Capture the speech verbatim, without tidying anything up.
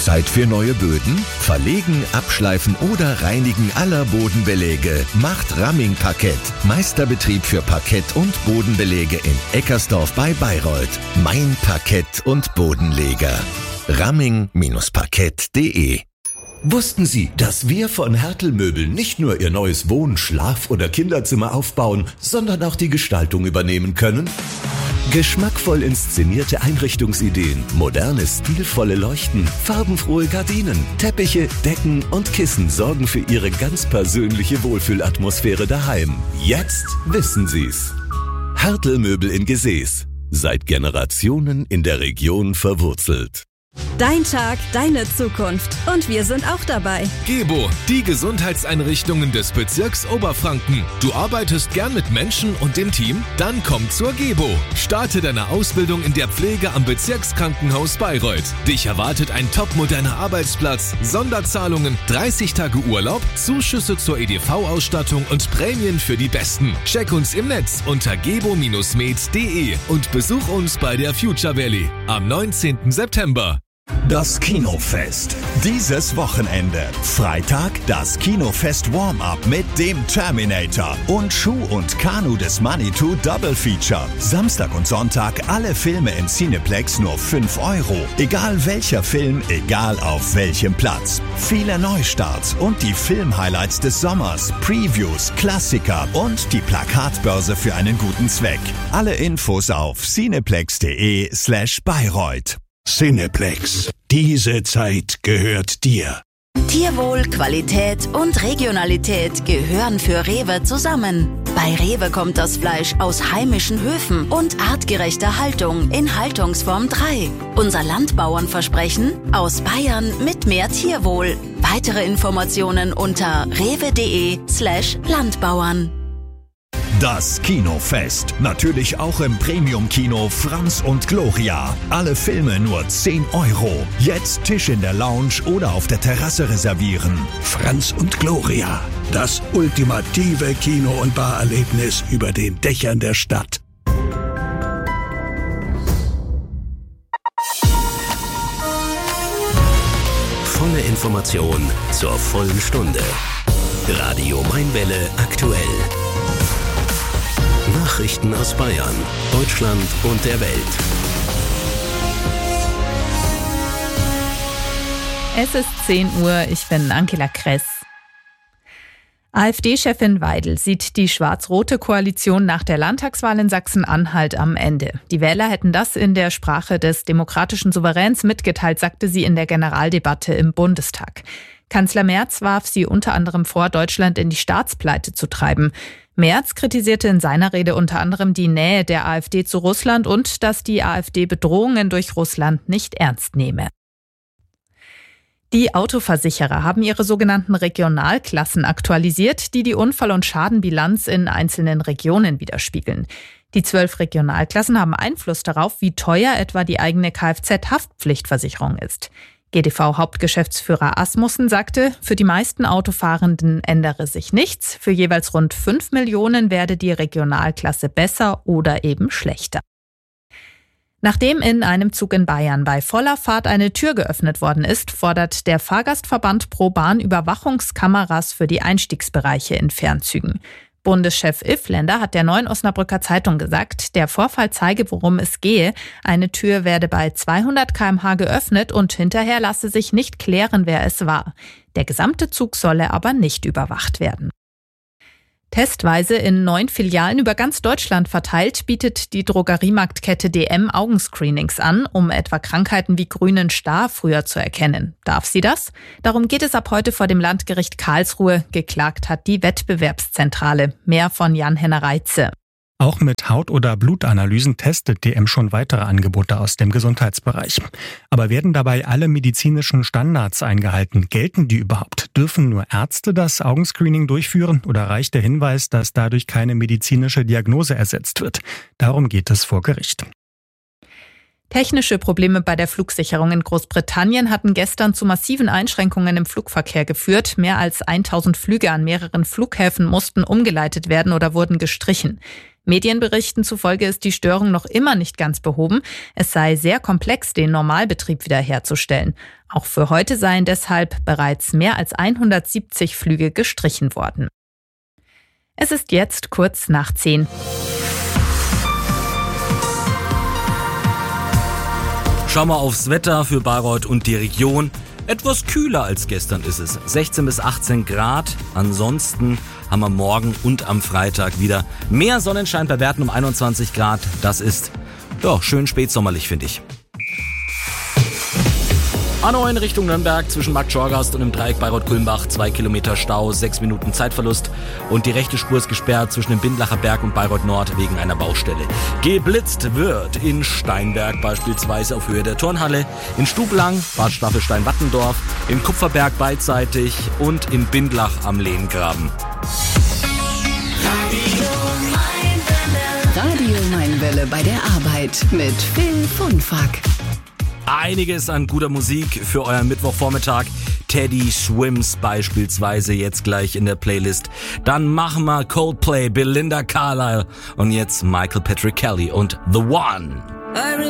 Zeit für neue Böden? Verlegen, abschleifen oder reinigen aller Bodenbeläge macht Ramming Parkett. Meisterbetrieb für Parkett- und Bodenbeläge in Eckersdorf bei Bayreuth. Mein Parkett- und Bodenleger. Ramming Parkett punkt de. Wussten Sie, dass wir von Hertel Möbel nicht nur Ihr neues Wohn-, Schlaf- oder Kinderzimmer aufbauen, sondern auch die Gestaltung übernehmen können? Geschmackvoll inszenierte Einrichtungsideen, moderne, stilvolle Leuchten, farbenfrohe Gardinen, Teppiche, Decken und Kissen sorgen für Ihre ganz persönliche Wohlfühlatmosphäre daheim. Jetzt wissen Sie's. Hertel Möbel in Gesäß. Seit Generationen in der Region verwurzelt. Dein Tag, deine Zukunft. Und wir sind auch dabei. Gebo, die Gesundheitseinrichtungen des Bezirks Oberfranken. Du arbeitest gern mit Menschen und im Team? Dann komm zur Gebo. Starte deine Ausbildung in der Pflege am Bezirkskrankenhaus Bayreuth. Dich erwartet ein topmoderner Arbeitsplatz, Sonderzahlungen, dreißig Tage Urlaub, Zuschüsse zur E D V-Ausstattung und Prämien für die Besten. Check uns im Netz unter gebo med punkt de und besuch uns bei der Future Valley am neunzehnten September. Das Kinofest. Dieses Wochenende. Freitag das Kinofest Warm-Up mit dem Terminator und Schuh und Kanu des Manitou Double Feature. Samstag und Sonntag alle Filme im Cineplex nur fünf Euro. Egal welcher Film, egal auf welchem Platz. Viele Neustarts und die Film-Highlights des Sommers, Previews, Klassiker und die Plakatbörse für einen guten Zweck. Alle Infos auf cineplex punkt de slash Bayreuth. Cineplex. Diese Zeit gehört dir. Tierwohl, Qualität und Regionalität gehören für Rewe zusammen. Bei Rewe kommt das Fleisch aus heimischen Höfen und artgerechter Haltung in Haltungsform drei. Unser Landbauernversprechen: aus Bayern mit mehr Tierwohl. Weitere Informationen unter rewe.de slash Landbauern. Das Kinofest. Natürlich auch im Premium-Kino Franz und Gloria. Alle Filme nur zehn Euro. Jetzt Tisch in der Lounge oder auf der Terrasse reservieren. Franz und Gloria. Das ultimative Kino- und Barerlebnis über den Dächern der Stadt. Volle Information zur vollen Stunde. Radio Mainwelle aktuell. Nachrichten aus Bayern, Deutschland und der Welt. Es ist zehn Uhr, ich bin Angela Kress. AfD-Chefin Weidel sieht die schwarz-rote Koalition nach der Landtagswahl in Sachsen-Anhalt am Ende. Die Wähler hätten das in der Sprache des demokratischen Souveräns mitgeteilt, sagte sie in der Generaldebatte im Bundestag. Kanzler Merz warf sie unter anderem vor, Deutschland in die Staatspleite zu treiben. Merz kritisierte in seiner Rede unter anderem die Nähe der AfD zu Russland und dass die AfD Bedrohungen durch Russland nicht ernst nehme. Die Autoversicherer haben ihre sogenannten Regionalklassen aktualisiert, die die Unfall- und Schadenbilanz in einzelnen Regionen widerspiegeln. Die zwölf Regionalklassen haben Einfluss darauf, wie teuer etwa die eigene Kfz-Haftpflichtversicherung ist. G D V-Hauptgeschäftsführer Asmussen sagte, für die meisten Autofahrenden ändere sich nichts. Für jeweils rund fünf Millionen werde die Regionalklasse besser oder eben schlechter. Nachdem in einem Zug in Bayern bei voller Fahrt eine Tür geöffnet worden ist, fordert der Fahrgastverband ProBahn Überwachungskameras für die Einstiegsbereiche in Fernzügen. Bundeschef Iffländer hat der Neuen Osnabrücker Zeitung gesagt, der Vorfall zeige, worum es gehe. Eine Tür werde bei zweihundert Kilometer pro Stunde geöffnet und hinterher lasse sich nicht klären, wer es war. Der gesamte Zug solle aber nicht überwacht werden. Testweise in neun Filialen über ganz Deutschland verteilt, bietet die Drogeriemarktkette D M Augenscreenings an, um etwa Krankheiten wie grünen Star früher zu erkennen. Darf sie das? Darum geht es ab heute vor dem Landgericht Karlsruhe. Geklagt hat die Wettbewerbszentrale. Mehr von Jan-Henner Reitze. Auch mit Haut- oder Blutanalysen testet D M schon weitere Angebote aus dem Gesundheitsbereich. Aber werden dabei alle medizinischen Standards eingehalten? Gelten die überhaupt? Dürfen nur Ärzte das Augenscreening durchführen oder reicht der Hinweis, dass dadurch keine medizinische Diagnose ersetzt wird? Darum geht es vor Gericht. Technische Probleme bei der Flugsicherung in Großbritannien hatten gestern zu massiven Einschränkungen im Flugverkehr geführt. Mehr als tausend Flüge an mehreren Flughäfen mussten umgeleitet werden oder wurden gestrichen. Medienberichten zufolge ist die Störung noch immer nicht ganz behoben. Es sei sehr komplex, den Normalbetrieb wiederherzustellen. Auch für heute seien deshalb bereits mehr als hundertsiebzig Flüge gestrichen worden. Es ist jetzt kurz nach zehn. Schauen wir aufs Wetter für Bayreuth und die Region. Etwas kühler als gestern ist es. sechzehn bis achtzehn Grad. Ansonsten haben wir morgen und am Freitag wieder mehr Sonnenschein bei Werten um einundzwanzig Grad. Das ist ja schön spätsommerlich, finde ich. A neun Richtung Nürnberg zwischen Marktschorgast und im Dreieck Bayreuth-Kulmbach. Zwei Kilometer Stau, sechs Minuten Zeitverlust. Und die rechte Spur ist gesperrt zwischen dem Bindlacher Berg und Bayreuth Nord wegen einer Baustelle. Geblitzt wird in Steinberg beispielsweise auf Höhe der Turnhalle, in Stublang, Bad Staffelstein-Wattendorf, in Kupferberg beidseitig und in Bindlach am Lehngraben. Radio Mainwelle bei der Arbeit mit Phil Funfack. Einiges an guter Musik für euren Mittwochvormittag. Teddy Swims beispielsweise jetzt gleich in der Playlist. Dann machen wir Coldplay, Belinda Carlisle und jetzt Michael Patrick Kelly und The One.